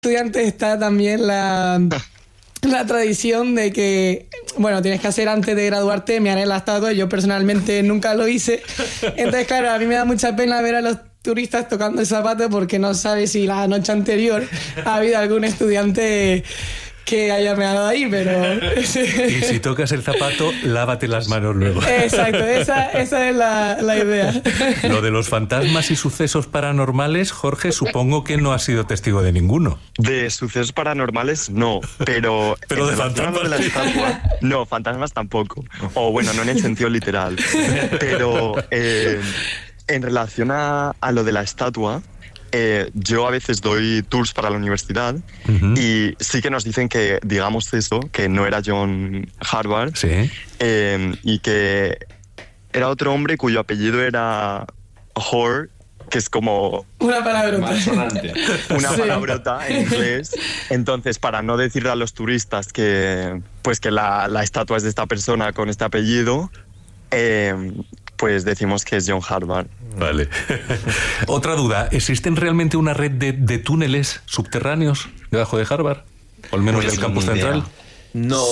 estudiantes está también la tradición de que, bueno, tienes que hacer antes de graduarte, mear en la estatua. Yo personalmente nunca lo hice. Entonces, claro, a mí me da mucha pena ver a los turistas tocando el zapato porque no sabes si la noche anterior ha habido algún estudiante que haya meado ahí, pero... Y si tocas el zapato, lávate las manos luego. Exacto, esa es la idea. Lo de los fantasmas y sucesos paranormales, Jorge, supongo que no has sido testigo de ninguno. De sucesos paranormales, no, pero... Pero de fantasmas, de la estatua, no, fantasmas tampoco. O bueno, no en el sentido literal. Pero en relación a lo de la estatua... yo a veces doy tours para la universidad y sí que nos dicen que digamos eso, que no era John Harvard, sí. Y que era otro hombre cuyo apellido era Hoare, que es como... Una palabrota. Una palabrota en inglés. Entonces, para no decirle a los turistas que la estatua es de esta persona con este apellido, pues decimos que es John Harvard. Vale. Otra duda, ¿existen realmente una red de túneles subterráneos debajo de Harvard? O al menos del campus central. No,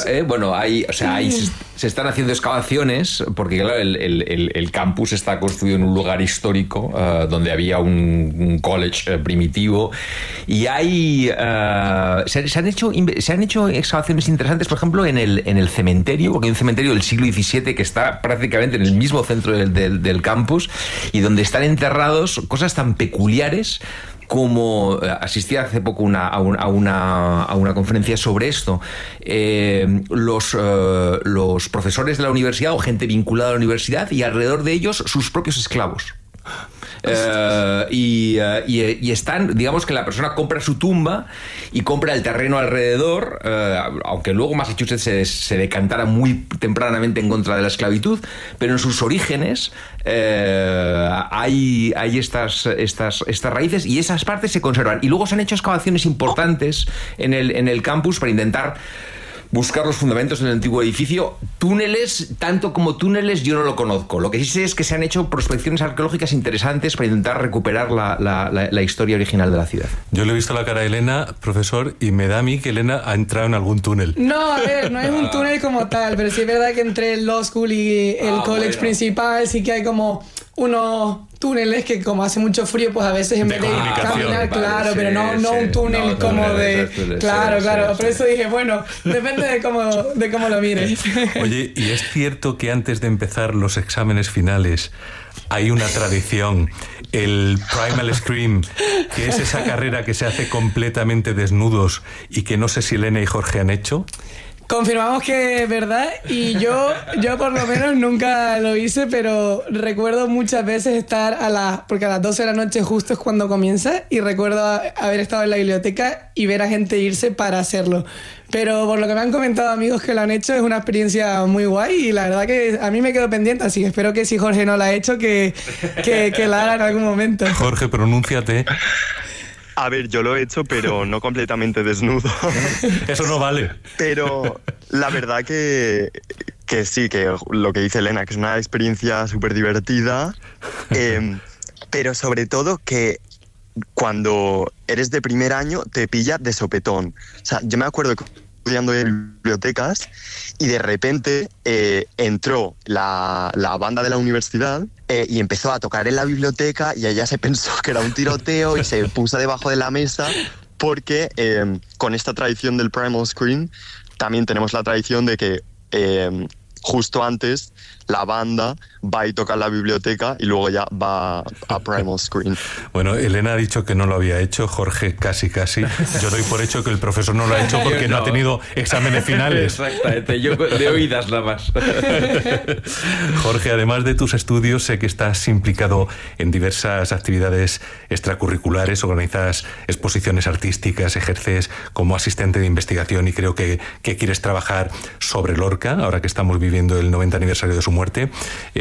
se están haciendo excavaciones porque claro, el campus está construido en un lugar histórico donde había un college primitivo y se han hecho excavaciones interesantes, por ejemplo, en el cementerio, porque hay un cementerio del siglo XVII que está prácticamente en el mismo centro del campus y donde están enterrados cosas tan peculiares como asistí hace poco a una conferencia sobre esto. Los profesores de la universidad o gente vinculada a la universidad y alrededor de ellos sus propios esclavos. Y están, digamos que la persona compra su tumba y compra el terreno alrededor, aunque luego Massachusetts se decantara muy tempranamente en contra de la esclavitud, pero en sus orígenes hay estas raíces y esas partes se conservan. Y luego se han hecho excavaciones importantes en el campus para intentar buscar los fundamentos del antiguo edificio. Túneles, tanto como túneles, yo no lo conozco. Lo que sí sé es que se han hecho prospecciones arqueológicas interesantes para intentar recuperar la historia original de la ciudad. Yo le he visto la cara a Elena, profesor, y me da a mí que Elena ha entrado en algún túnel. No, a ver, no es un túnel como tal, pero sí es verdad que entre el law school y el college principal sí que hay como unos túneles que como hace mucho frío, pues a veces en vez de caminar, claro, pero no un túnel como de... Claro, por eso dije, bueno, depende de cómo lo mires. Oye, ¿y es cierto que antes de empezar los exámenes finales hay una tradición, el Primal Scream, que es esa carrera que se hace completamente desnudos y que no sé si Elena y Jorge han hecho? Confirmamos que es verdad y yo por lo menos nunca lo hice, pero recuerdo muchas veces estar porque a las 12 de la noche justo es cuando comienza y recuerdo haber estado en la biblioteca y ver a gente irse para hacerlo. Pero por lo que me han comentado amigos que lo han hecho es una experiencia muy guay y la verdad que a mí me quedo pendiente, así que espero que si Jorge no la ha hecho que la haga en algún momento. Jorge, pronúnciate. A ver, yo lo he hecho, pero no completamente desnudo. Eso no vale. Pero la verdad que sí, que lo que dice Elena, que es una experiencia súper divertida, pero sobre todo que cuando eres de primer año te pilla de sopetón. O sea, yo me acuerdo que estudiando en bibliotecas y de repente entró la banda de la universidad y empezó a tocar en la biblioteca y ella se pensó que era un tiroteo y se puso debajo de la mesa porque con esta tradición del Primal Scream también tenemos la tradición de que justo antes la banda va y toca en la biblioteca y luego ya va a Primal Scream. Bueno, Elena ha dicho que no lo había hecho, Jorge casi. Yo doy por hecho que el profesor no lo ha hecho porque no ha tenido exámenes finales. Exactamente, yo de oídas nada más. Jorge, además de tus estudios, sé que estás implicado en diversas actividades extracurriculares, organizas exposiciones artísticas, ejerces como asistente de investigación y creo que quieres trabajar sobre Lorca, ahora que estamos viviendo el 90 aniversario de su muerte.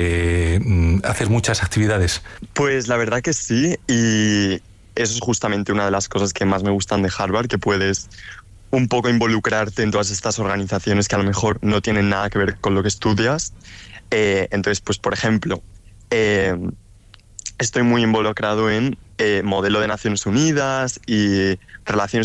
¿Haces muchas actividades? Pues la verdad que sí, y eso es justamente una de las cosas que más me gustan de Harvard, que puedes un poco involucrarte en todas estas organizaciones que a lo mejor no tienen nada que ver con lo que estudias. Entonces, pues por ejemplo, estoy muy involucrado en modelo de Naciones Unidas y relaciones